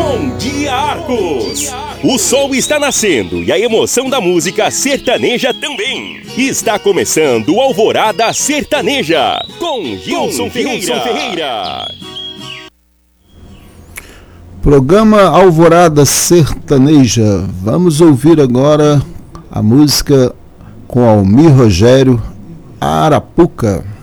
Bom dia, Arcos! O sol está nascendo e a emoção da música sertaneja também. Está começando o Alvorada Sertaneja com Gilson Ferreira. Programa Alvorada Sertaneja. Vamos ouvir agora a música com Almir Rogério, Arapuca.